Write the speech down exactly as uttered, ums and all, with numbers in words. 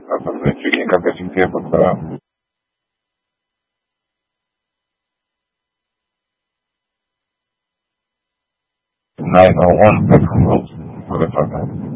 Однозначно, как о себе пока. nine oh one,